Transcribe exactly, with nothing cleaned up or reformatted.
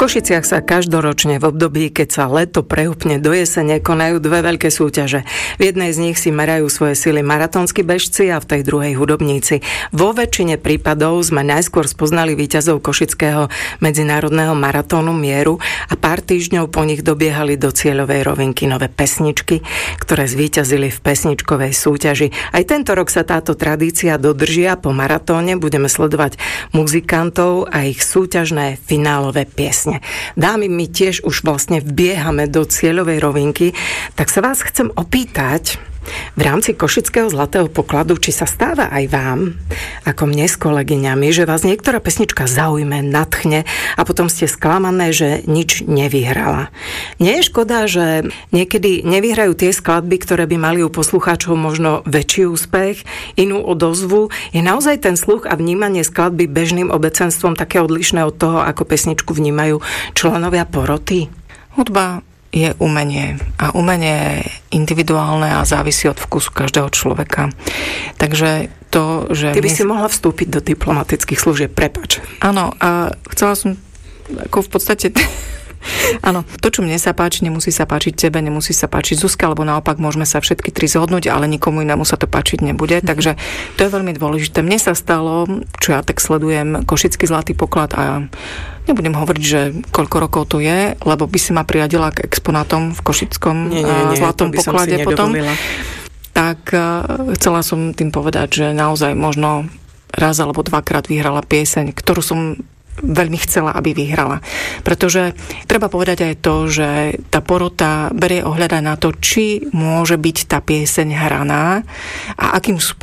Košiciach sa každoročne v období, keď sa leto prehúpne do jesene, konajú dve veľké súťaže. V jednej z nich si merajú svoje sily maratónski bežci a v tej druhej hudobníci. Vo väčšine prípadov sme najskôr spoznali víťazov košického medzinárodného maratónu Mieru a pár týždňov po nich dobiehali do cieľovej rovinky nové pesničky, ktoré zvíťazili v pesničkovej súťaži. Aj tento rok sa táto tradícia dodržia. Po maratóne budeme sledovať muzikantov a ich súťažné finálové piesne. Dámy, my tiež už vlastne vbiehame do cieľovej rovinky, tak sa vás chcem opýtať v rámci Košického zlatého pokladu, či sa stáva aj vám, ako mne s kolegyňami, že vás niektorá pesnička zaujme, nadchne a potom ste sklamané, že nič nevyhrala. Nie je škoda, že niekedy nevyhrajú tie skladby, ktoré by mali u poslucháčov možno väčší úspech, inú odozvu? Je naozaj ten sluch a vnímanie skladby bežným obecenstvom také odlišné od toho, ako pesničku vnímajú členovia poroty? Hudba je umenie a umenie je individuálne a závisí od vkusu každého človeka. Takže to, že... Ty by si mohla vstúpiť do diplomatických služieb, prepáč. Áno, a chcela som ako v podstate... Áno, to, čo mne sa páči, nemusí sa páčiť tebe, nemusí sa páčiť Zuzka, alebo naopak môžeme sa všetky tri zhodnúť, ale nikomu inému sa to páčiť nebude. Takže to je veľmi dôležité. Mne sa stalo, čo ja tak sledujem, Košický zlatý poklad a nebudem hovoriť, že koľko rokov to je, lebo by si ma priradila k exponátom v Košickom nie, nie, nie, zlatom poklade potom. Tak chcela som tým povedať, že naozaj možno raz alebo dvakrát vyhrala pieseň, ktorú som veľmi chcela, aby vyhrala. Pretože treba povedať aj to, že tá porota berie ohľad na to, či môže byť tá pieseň hraná a akým